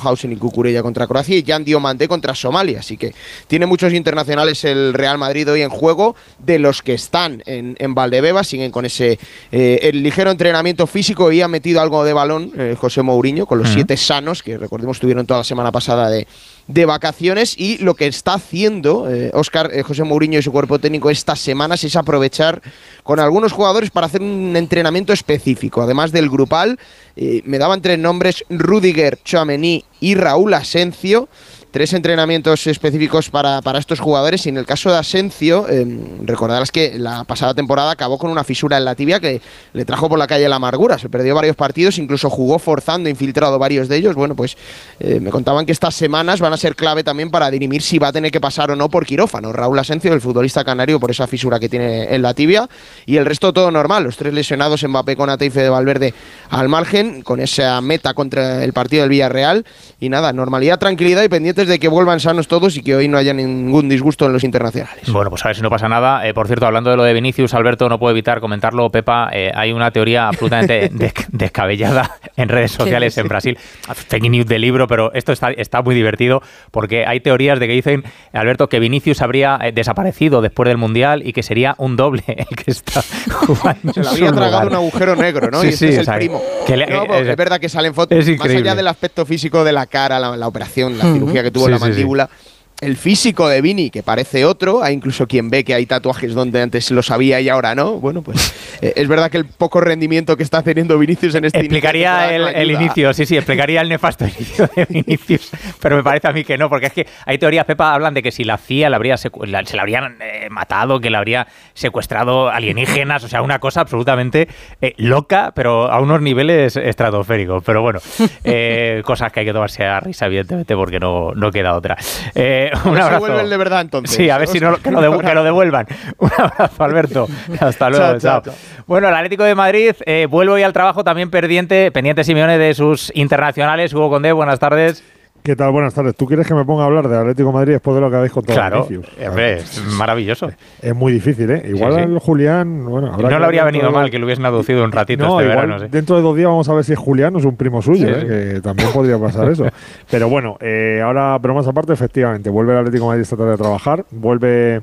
Hausen y Cucurella contra Croacia y Jan Diomandé contra Somalia. Así que tiene muchos internacionales el Real Madrid hoy en juego, de los que están en Valdebebas, siguen con ese el ligero entrenamiento físico y ha metido algo de balón José Mourinho con los 7 sanos, que recordemos tuvieron toda la semana pasada de vacaciones, y lo que está haciendo José Mourinho y su cuerpo técnico estas semanas es aprovechar con algunos jugadores para hacer un entrenamiento específico, además del grupal. Me daban 3 nombres: Rüdiger, Tchouaméni y Raúl Asencio. 3 entrenamientos específicos para estos jugadores, y en el caso de Asencio, recordarás que la pasada temporada acabó con una fisura en la tibia que le trajo por la calle la amargura, se perdió varios partidos, incluso jugó forzando, infiltrado varios de ellos. Bueno, pues me contaban que estas semanas van a ser clave también para dirimir si va a tener que pasar o no por quirófano Raúl Asencio, el futbolista canario, por esa fisura que tiene en la tibia, y el resto todo normal, los 3 lesionados, Mbappé, Konaté y Fede Valverde al margen, con esa meta contra el partido del Villarreal, y nada, normalidad, tranquilidad y pendientes de que vuelvan sanos todos y que hoy no haya ningún disgusto en los internacionales. Bueno, pues a ver si no pasa nada. Por cierto, hablando de lo de Vinicius, Alberto, no puedo evitar comentarlo, Pepa, hay una teoría absolutamente descabellada en redes sociales en Brasil, fake news de libro, pero esto está muy divertido, porque hay teorías de que dicen, Alberto, que Vinicius habría desaparecido después del Mundial y que sería un doble el que está jugando. Se le habría tragado un agujero negro, ¿no? Sí, y este es el primo. Es verdad que salen fotos, más allá del aspecto físico de la cara, la operación, la cirugía que tuvo en la mandíbula. El físico de Vini, que parece otro, hay incluso quien ve que hay tatuajes donde antes lo sabía y ahora no. Bueno, pues es verdad que el poco rendimiento que está teniendo Vinicius en este explicaría el inicio, explicaría el nefasto inicio de Vinicius, pero me parece a mí que no, porque es que hay teorías, Pepa, hablan de que si la CIA se la habrían matado, que la habría secuestrado alienígenas, o sea, una cosa absolutamente loca, pero a unos niveles estratosféricos. Pero bueno, cosas que hay que tomarse a risa, evidentemente, porque no queda otra. Un abrazo. Se vuelven de verdad, entonces. Sí, a ver si no, que lo devuelvan. Un abrazo, Alberto. Hasta luego. Chao. Bueno, el Atlético de Madrid vuelve hoy al trabajo, también pendiente Simeone de sus internacionales. Hugo Condé, buenas tardes. ¿Qué tal? Buenas tardes. ¿Tú quieres que me ponga a hablar de Atlético de Madrid después de lo que habéis contado? Claro, es maravilloso. Es muy difícil, ¿eh? Igual Julián... Bueno, no le habría venido mal que lo hubiesen aducido un ratito verano. Sí. Dentro de 2 días vamos a ver si es Julián o es un primo suyo, que también podría pasar eso. Pero bueno, ahora, pero más aparte, efectivamente, vuelve el Atlético de Madrid esta tarde a trabajar, vuelve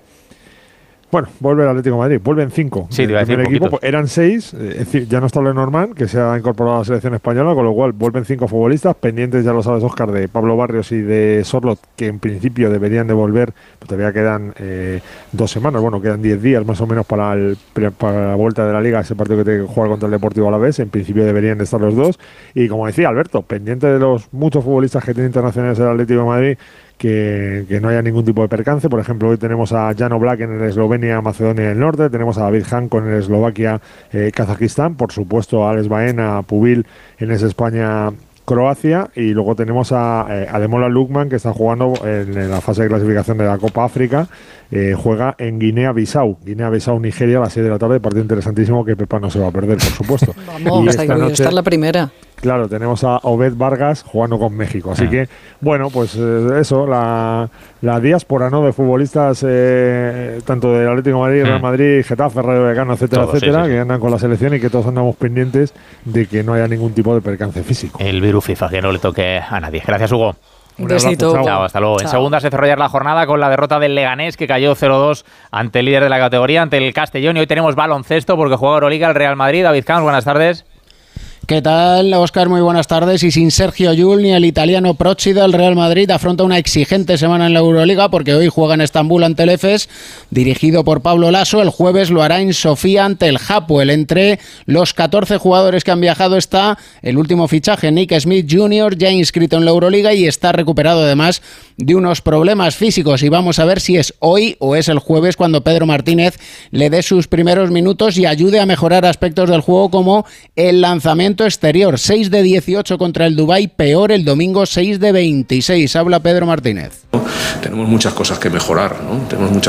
el Atlético de Madrid, vuelven 5. Sí, te iba a decir equipo, pues eran 6, es decir, ya no está Lenormand, que se ha incorporado a la selección española, con lo cual vuelven 5 futbolistas, pendientes, ya lo sabes, Óscar, de Pablo Barrios y de Sorloth, que en principio deberían de volver, pues todavía quedan 2 semanas, quedan 10 días más o menos para la vuelta de la Liga, ese partido que tiene que jugar contra el Deportivo Alavés, en principio deberían de estar los 2, y como decía Alberto, pendiente de los muchos futbolistas que tiene internacionales el Atlético de Madrid, que no haya ningún tipo de percance. Por ejemplo, hoy tenemos a Jan Oblak en el Eslovenia, Macedonia del Norte, tenemos a David Hanko en el Eslovaquia, Kazajistán, por supuesto a Alex Baena, Pubil en ese España, Croacia, y luego tenemos a Ademola Lookman, que está jugando en la fase de clasificación de la Copa África, juega en Guinea-Bissau, Nigeria, a las 6 de la tarde, partido interesantísimo que Pepa no se va a perder, por supuesto. Vamos, hasta que noche, estar la primera. Claro, tenemos a Obed Vargas jugando con México, así que, bueno, pues eso, la diáspora, ¿no?, de futbolistas tanto del Atlético de Madrid, Real Madrid, Getafe, Rayo Vallecano, etcétera, todos, etcétera, que andan con la selección y que todos andamos pendientes de que no haya ningún tipo de percance físico. El virus FIFA, que no le toque a nadie. Gracias, Hugo. Un besito. Chao, hasta luego. Chao. En segunda se cerró ayer la jornada con la derrota del Leganés, que cayó 0-2 ante el líder de la categoría, ante el Castellón, y hoy tenemos baloncesto porque juega Euroliga el Real Madrid. David Camps, buenas tardes. ¿Qué tal, Óscar? Muy buenas tardes. Y sin Sergio Llull ni el italiano Procida, el Real Madrid afronta una exigente semana en la Euroliga porque hoy juega en Estambul ante el Efes, dirigido por Pablo Lasso. El jueves lo hará en Sofía ante el Hapoel. Entre los 14 jugadores que han viajado está el último fichaje, Nick Smith Jr., ya inscrito en la Euroliga y está recuperado además de unos problemas físicos. Y vamos a ver si es hoy o es el jueves cuando Pedro Martínez le dé sus primeros minutos y ayude a mejorar aspectos del juego como el lanzamiento exterior. 6 de 18 contra el Dubái, peor el domingo 6 de 26. Habla Pedro Martínez. Tenemos muchas cosas que mejorar, ¿no?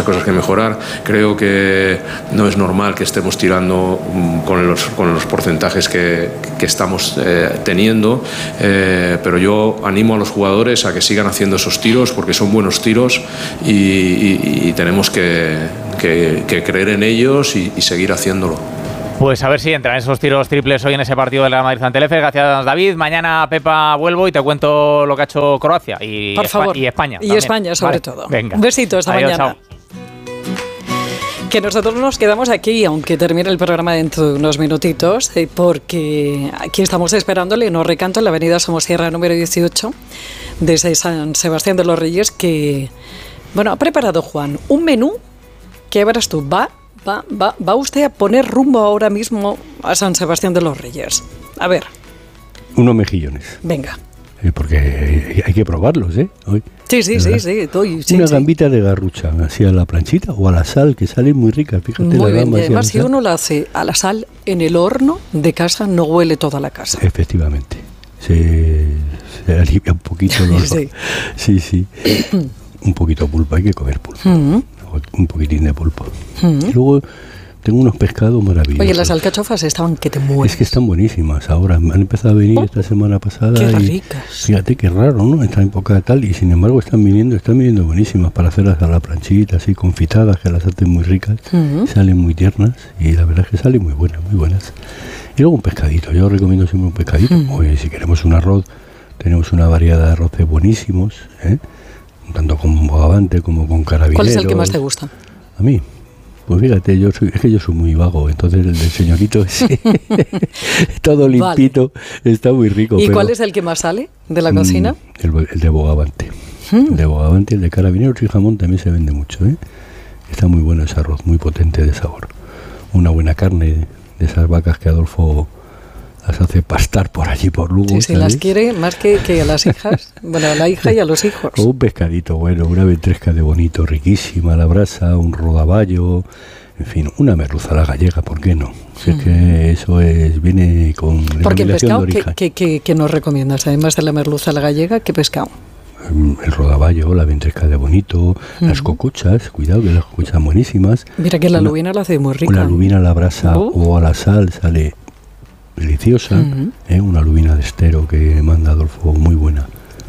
Creo que no es normal que estemos tirando con los porcentajes que estamos teniendo, pero yo animo a los jugadores a que sigan haciendo esos tiros porque son buenos tiros y tenemos que creer en ellos y seguir haciéndolo. Pues a ver si entran esos tiros triples hoy en ese partido de la Madrid ante el Efes. Gracias, David. Mañana, Pepa, vuelvo y te cuento lo que ha hecho Croacia y, por favor. Y España. Y también. España, sobre todo. Venga. Un besito esta Adiós, mañana. Chao. Que nosotros nos quedamos aquí, aunque termine el programa dentro de unos minutitos, porque aquí estamos esperando Leonor Recanto en la avenida Somosierra número 18 de San Sebastián de los Reyes, que, bueno, ha preparado Juan un menú que verás tú, va usted a poner rumbo ahora mismo a San Sebastián de los Reyes. A ver. Unos mejillones. Venga. Porque hay que probarlos, ¿eh? Hoy. Sí. Una gambita de garrucha, así a la planchita o a la sal, que salen muy ricas. Fíjate, muy la bien, gamba. y además si uno la hace a la sal en el horno de casa, no huele toda la casa. Efectivamente. Se alivia un poquito el olor. Sí. Un poquito de pulpo, hay que comer pulpo. Un poquitín de pulpo. Y luego tengo unos pescados maravillosos. Oye, las alcachofas estaban que te mueres. Es que están buenísimas ahora. Han empezado a venir esta semana pasada. Qué ricas. Fíjate qué raro, ¿no? Esta época tal. Y sin embargo están viniendo buenísimas para hacerlas a la planchita, así confitadas, que las hacen muy ricas. Salen muy tiernas y la verdad es que salen muy buenas. Y luego un pescadito. Yo recomiendo siempre un pescadito. Oye, si queremos un arroz, tenemos una variedad de arroces buenísimos, tanto con bogavante como con carabineros. ¿Cuál es el que más te gusta? A mí. Pues fíjate, yo soy muy vago, entonces el del señorito ese, todo limpito, está muy rico. ¿Y cuál es el que más sale de la cocina? El de bogavante. El de bogavante, el de carabineros y jamón también se vende mucho, Está muy bueno ese arroz, muy potente de sabor. Una buena carne de esas vacas que Adolfo las hace pastar por allí, por Lugo. Sí, las quiere más que a las hijas. Bueno, a la hija y a los hijos. O un pescadito bueno, una ventresca de bonito, riquísima a la brasa, un rodaballo, en fin, una merluza a la gallega, ¿por qué no? Si es que eso viene con porque el pescado de origen. ¿Qué nos recomiendas? Además de la merluza a la gallega, ¿qué pescado? El rodaballo, la ventresca de bonito, las cocochas, cuidado que las cocochas buenísimas. Mira que la lubina la hace muy rica. Una lubina a la brasa o a la sal sale deliciosa, una lubina de estero que manda Adolfo, muy buena.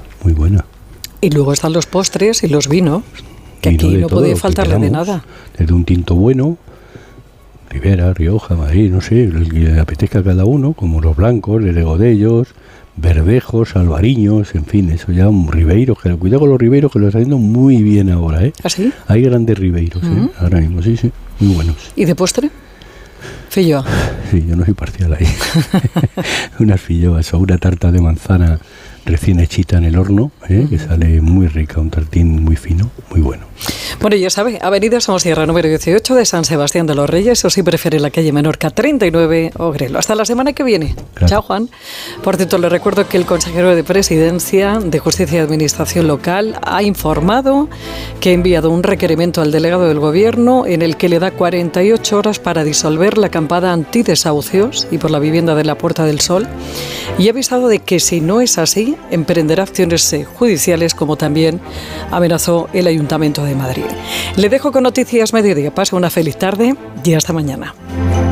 Y luego están los postres y los vinos, que aquí no puede faltarle de nada. Desde un tinto bueno, Ribera, Rioja, Madrid, no sé, el que le apetezca a cada uno, como los blancos, el Legodellos, Verdejos, Albariños, en fin, eso ya un Ribeiro, cuidado con los Ribeiros que lo están haciendo muy bien ahora, ¿Ah, sí? Hay grandes Ribeiros, ahora mismo, sí, muy buenos. ¿Y de postre? Filloa. Sí, yo no soy parcial ahí. Unas filloas o una tarta de manzana recién hechita en el horno, que sale muy rica, un tartín muy fino, muy bueno. Bueno, ya sabe, avenida Somosierra número 18 de San Sebastián de los Reyes, o si prefiere la calle Menorca 39 o Grelo. Hasta la semana que viene. Claro. Chao, Juan. Por cierto, le recuerdo que el consejero de Presidencia de Justicia y Administración Local ha informado que ha enviado un requerimiento al delegado del Gobierno en el que le da 48 horas para disolver la acampada antidesahucios y por la vivienda de la Puerta del Sol, y ha avisado de que si no es así, emprenderá acciones judiciales, como también amenazó el Ayuntamiento de Madrid. Le dejo con Noticias Mediodía. Pasa una feliz tarde y hasta mañana.